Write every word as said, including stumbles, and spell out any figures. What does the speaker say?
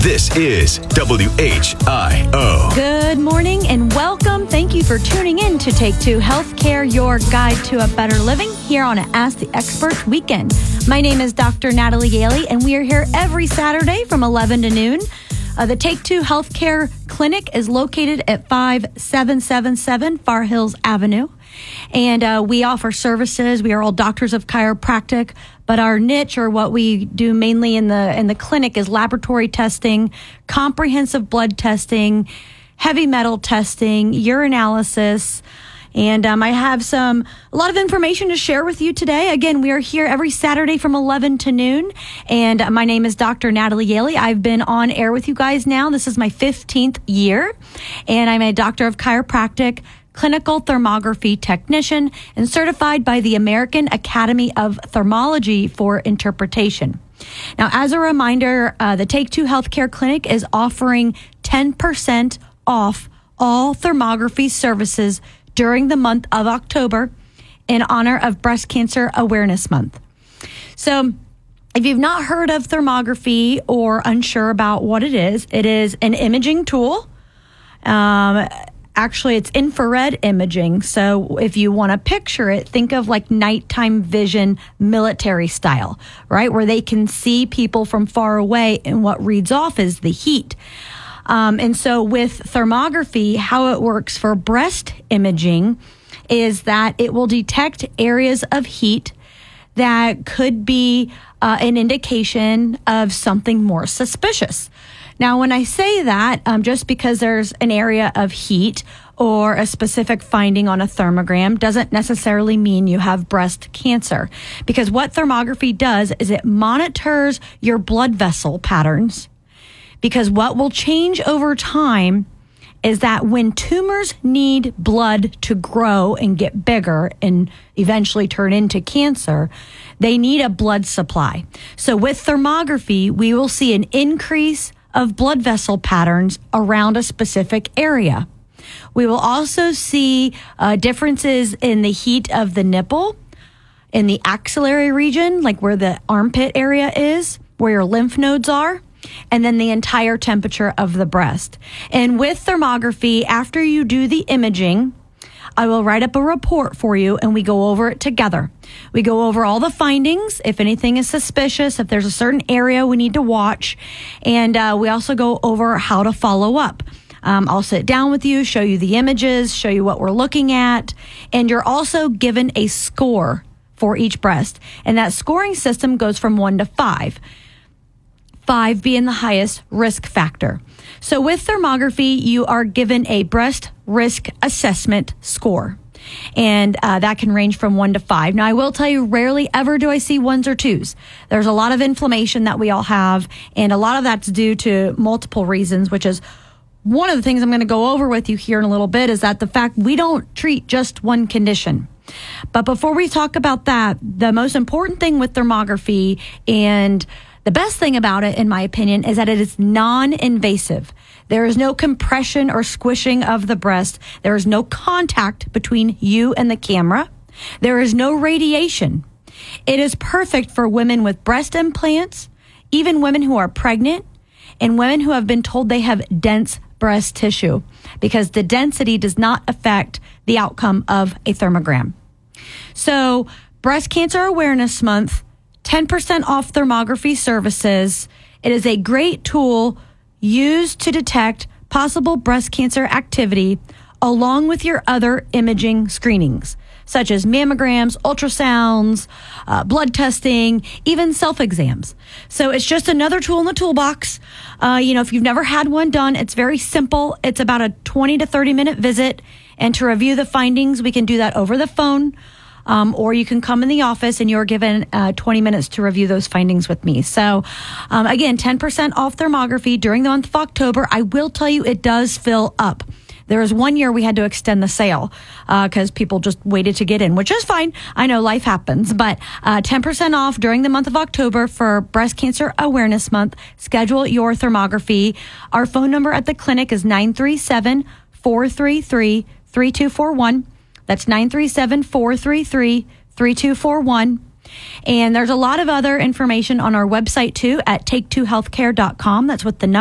This is W H I O. Good morning and welcome. Thank you for tuning in to Take Two Healthcare, your guide to a better living here on Ask the Expert Weekend. My name is Doctor Natalie Gailey, and we are here every Saturday from eleven to noon. Uh, the Take Two Healthcare Clinic is located at five seven seven seven Far Hills Avenue. And uh, we offer services. We are all doctors of chiropractic, but our niche, or what we do mainly in the in the clinic, is laboratory testing, comprehensive blood testing, heavy metal testing, urinalysis. And um, I have some a lot of information to share with you today. Again, we are here every Saturday from eleven to noon. And uh, my name is Doctor Natalie Gailey. I've been on air with you guys now. This is my fifteenth year. And I'm a doctor of chiropractic, clinical thermography technician, and certified by the American Academy of Thermology for interpretation. Now, as a reminder, uh, the Take Two Healthcare Clinic is offering ten percent off all thermography services during the month of October in honor of Breast Cancer Awareness Month. So if you've not heard of thermography or unsure about what it is, it is an imaging tool. Um, actually, it's infrared imaging. So if you want to picture it, think of like nighttime vision, military style, right? Where they can see people from far away, and what reads off is the heat. Um, and so with thermography, how it works for breast imaging is that it will detect areas of heat that could be uh, an indication of something more suspicious. Now, when I say that, um, just because there's an area of heat or a specific finding on a thermogram doesn't necessarily mean you have breast cancer. Because what thermography does is it monitors your blood vessel patterns. Because what will change over time is that when tumors need blood to grow and get bigger and eventually turn into cancer, they need a blood supply. So with thermography, we will see an increase of blood vessel patterns around a specific area. We will also see uh, differences in the heat of the nipple, in the axillary region, like where the armpit area is, where your lymph nodes are, and then the entire temperature of the breast. And with thermography, after you do the imaging, I will write up a report for you and we go over it together. We go over all the findings, if anything is suspicious, if there's a certain area we need to watch, and uh, we also go over how to follow up. Um, I'll sit down with you, show you the images, show you what we're looking at, and you're also given a score for each breast. And that scoring system goes from one to five. Five being the highest risk factor. So with thermography, you are given a breast risk assessment score. And uh, that can range from one to five. Now, I will tell you, rarely ever do I see ones or twos. There's a lot of inflammation that we all have, and a lot of that's due to multiple reasons, which is one of the things I'm going to go over with you here in a little bit, is that the fact we don't treat just one condition. But before we talk about that, the most important thing with thermography, and the best thing about it, in my opinion, is that it is non-invasive. There is no compression or squishing of the breast. There is no contact between you and the camera. There is no radiation. It is perfect for women with breast implants, even women who are pregnant, and women who have been told they have dense breast tissue, because the density does not affect the outcome of a thermogram. So, Breast Cancer Awareness Month, ten percent off thermography services. It is a great tool used to detect possible breast cancer activity along with your other imaging screenings, such as mammograms, ultrasounds, uh, blood testing, even self-exams. So it's just another tool in the toolbox. Uh, you know, if you've never had one done, it's very simple. It's about a twenty to thirty minute visit. And to review the findings, we can do that over the phone. Um, or you can come in the office and you're given uh, twenty minutes to review those findings with me. So, um, again, ten percent off thermography during the month of October. I will tell you, it does fill up. There was one year we had to extend the sale because uh, people just waited to get in, which is fine. I know life happens, but uh, ten percent off during the month of October for Breast Cancer Awareness Month. Schedule your thermography. Our phone number at the clinic is nine three seven, four three three, three two four one. That's nine three seven, four three three, three two four one. And there's a lot of other information on our website, too, at take two healthcare dot com. That's what the number